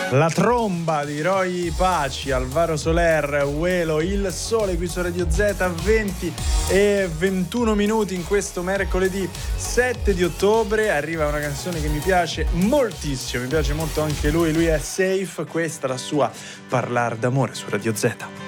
La tromba di Roy Paci, Alvaro Soler, Uelo, Il Sole qui su Radio Z, 20 e 21 minuti in questo mercoledì 7 di ottobre. Arriva una canzone che mi piace moltissimo, mi piace molto anche lui è Safe, questa è la sua Parlar d'amore su Radio Z.